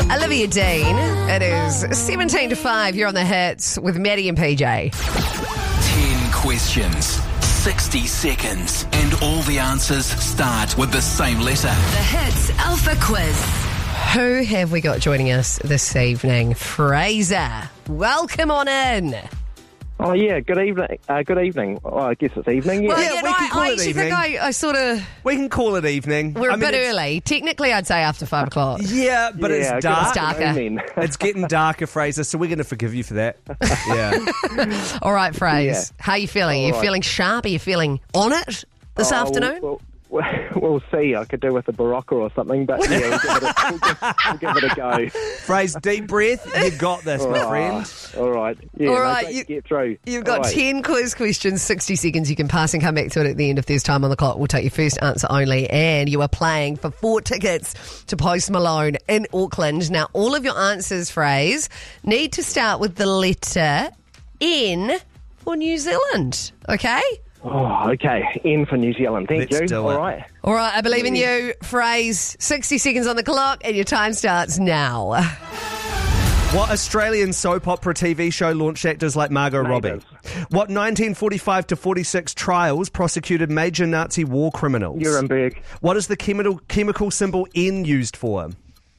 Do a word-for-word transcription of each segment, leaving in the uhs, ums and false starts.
Olivia Dean. It is seventeen to five. You're on the hits with Maddie and P J. Ten questions, sixty seconds, and all the answers start with the same letter. The Hits Alpha Quiz. Who have we got joining us this evening? Fraser. Welcome on in. Oh yeah, good evening. Uh, good evening. Oh, I guess it's evening. Yeah. Well, Yeah, you we know, can call I it actually evening. think I, I sort of... We can call it evening. We're a I mean, bit it's- early. Technically, I'd say after five o'clock. Yeah, but Yeah, it's good dark. It's darker. afternoon, then. It's getting darker, Fraser, so we're going to forgive you for that. Yeah. All right, Fraser. Yeah. How are you feeling? Are you All right. feeling sharp? Are you feeling on it this Oh, afternoon? We'll, we'll, we'll see. I could do with a Barocca or something, but yeah, we'll give it a, we'll give, we'll give it a go. Fraser, deep breath. You got this, my Oh, friend. All right. Yeah, All no, right, great you- to get through. You've got All right. ten quiz questions, sixty seconds. You can pass and come back to it at the end if there's time on the clock. We'll take your first answer only. And you are playing for four tickets to Post Malone in Auckland. Now, all of your answers, Phrase, need to start with the letter N for New Zealand. Okay? Oh, okay. N for New Zealand. Thank Let's you. do All it. right. All right, I believe in you. Phrase, sixty seconds on the clock, and your time starts now. What Australian soap opera T V show launched actors like Margot Robbie? Neighbours. What nineteen forty-five to forty-six trials prosecuted major Nazi war criminals? Nuremberg. What is the chemical chemical symbol N used for?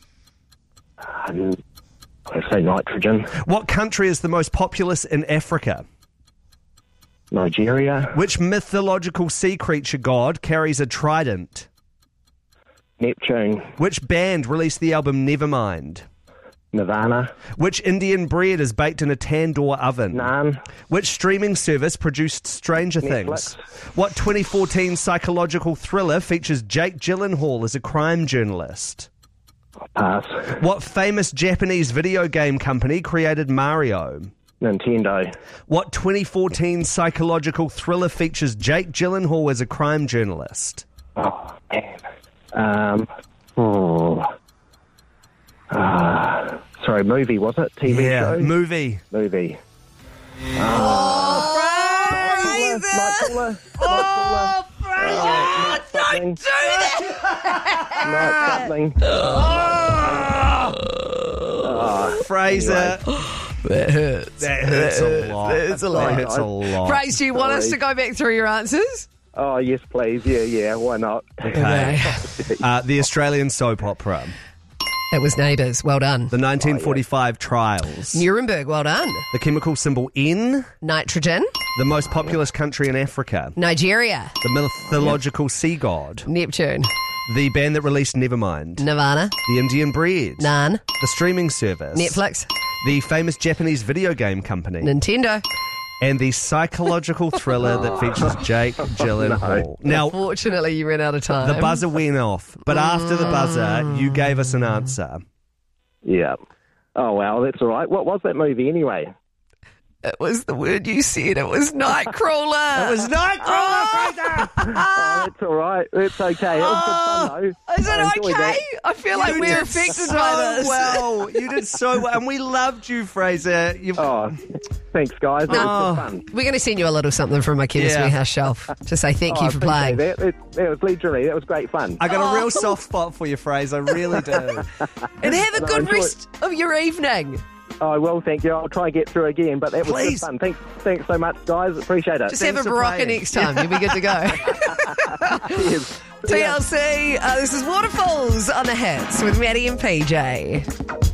Um, I say nitrogen. What country is the most populous in Africa? Nigeria. Which mythological sea creature god carries a trident? Neptune. Which band released the album Nevermind? Nirvana. Which Indian bread is baked in a tandoor oven? Naan. Which streaming service produced Stranger Netflix. Things? What twenty fourteen psychological thriller features Jake Gyllenhaal as a crime journalist? Pass. What famous Japanese video game company created Mario? Nintendo. What twenty fourteen psychological thriller features Jake Gyllenhaal as a crime journalist? Oh, man. Um, oh. Uh, sorry, movie, was it? T V show? movie. Movie. Oh, Nightcrawler. Nightcrawler. Oh, Don't do that! Night something. Fraser. That hurts. That hurts a lot. That hurts a lot. That hurts a lot. Phrase, do you want us Sorry. to go back through your answers? Oh, yes, please. Yeah, yeah, why not? Okay. Uh, the Australian soap opera. It was Neighbours. Well done. The nineteen forty-five trials. Nuremberg. Well done. The chemical symbol N. Nitrogen. The most populous country in Africa. Nigeria. The mythological sea god. Neptune. The band that released Nevermind. Nirvana. The Indian bread. Nan. The streaming service. Netflix. The famous Japanese video game company. Nintendo. And the psychological thriller that features Jake Gyllenhaal. Now, Fortunately, you ran out of time. the buzzer went off, but after the buzzer, you gave us an answer. Yeah. Oh, well, that's all right. What was that movie anyway? It was the word you said. It was Nightcrawler. It was Nightcrawler, Fraser! Oh, that's all right. That's okay. It was good fun, though. Is it I enjoyed okay? that. I feel like You we're did affected so by this. well. You did so well, and we loved you, Fraser. You've, Oh, thanks, guys. That was Oh. good fun. We're going to send you a little something from my chemistry Yeah. house shelf to say thank Oh, you I for appreciate playing. That. That, that was legendary. That was great fun. I got a real soft spot for you, Fraser. I really do. And have a No, good enjoy rest of your evening. Oh, I will, thank you. I'll try and get through again, but that was Please. good fun. Thanks, thanks so much, guys. Appreciate it. Just have a for Barocca playing. next time. You'll be good to go. Cheers. T L C, uh, this is Waterfalls on the Hits with Maddie and P J.